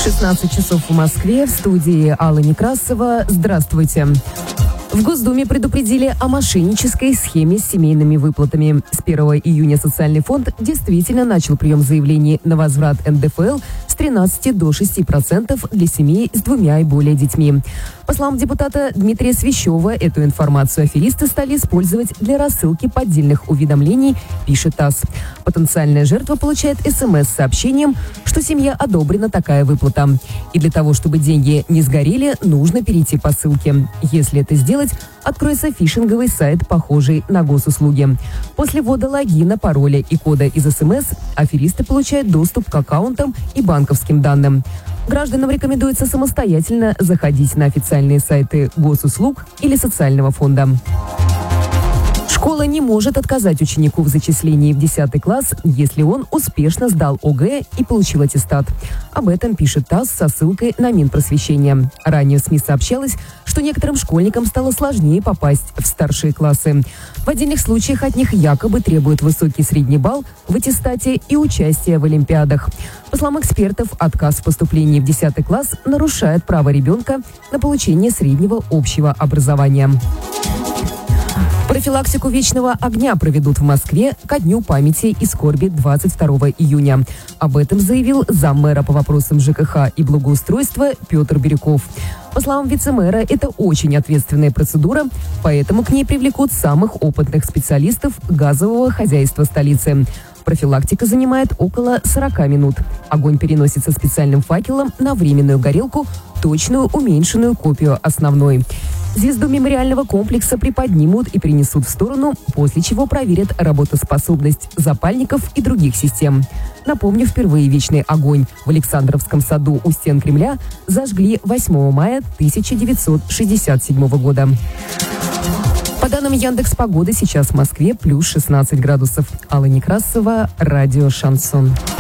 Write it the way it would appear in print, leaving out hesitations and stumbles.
16 часов в Москве, в студии Алла Некрасова. Здравствуйте. В Госдуме предупредили о мошеннической схеме с семейными выплатами. С 1 июня социальный фонд действительно начал прием заявлений на возврат НДФЛ с 13 до 6% для семей с 2 и более детьми. По словам депутата Дмитрия Свищева, эту информацию аферисты стали использовать для рассылки поддельных уведомлений, пишет ТАСС. Потенциальная жертва получает СМС с сообщением, что семье одобрена такая выплата. И для того, чтобы деньги не сгорели, нужно перейти по ссылке. Если это сделать, откроется фишинговый сайт, похожий на госуслуги. После ввода логина, пароля и кода из СМС аферисты получают доступ к аккаунтам и банковским данным. Гражданам рекомендуется самостоятельно заходить на официальные сайты госуслуг или социального фонда. Школа не может отказать ученику в зачислении в 10 класс, если он успешно сдал ОГЭ и получил аттестат. Об этом пишет ТАСС со ссылкой на Минпросвещение. Ранее в СМИ сообщалось, что некоторым школьникам стало сложнее попасть в старшие классы. В отдельных случаях от них якобы требуют высокий средний балл в аттестате и участие в олимпиадах. По словам экспертов, отказ в поступлении в 10 класс нарушает право ребенка на получение среднего общего образования. Профилактику вечного огня проведут в Москве ко Дню памяти и скорби 22 июня. Об этом заявил заммэра по вопросам ЖКХ и благоустройства Петр Бирюков. По словам вице-мэра, это очень ответственная процедура, поэтому к ней привлекут самых опытных специалистов газового хозяйства столицы. Профилактика занимает около 40 минут. Огонь переносится специальным факелом на временную горелку, точную уменьшенную копию основной. Звезду мемориального комплекса приподнимут и перенесут в сторону, после чего проверят работоспособность запальников и других систем. Напомню, впервые вечный огонь в Александровском саду у стен Кремля зажгли 8 мая 1967 года. По данным Яндекс.Погоды, сейчас в Москве плюс 16 градусов. Алла Некрасова, радио «Шансон».